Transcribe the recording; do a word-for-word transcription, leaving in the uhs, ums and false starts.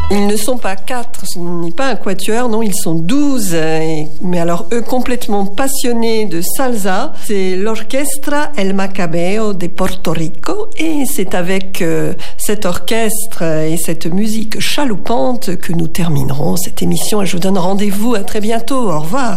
Ils ne sont pas quatre, ce n'est pas un quatuor, non, ils sont douze. Et, mais alors, eux, complètement passionnés de salsa, c'est l'Orchestra El Macabeo de Porto Rico. Et c'est avec euh, cet orchestre et cette musique chaloupante que nous terminerons cette émission. Et je vous donne rendez-vous à très bientôt. Au revoir.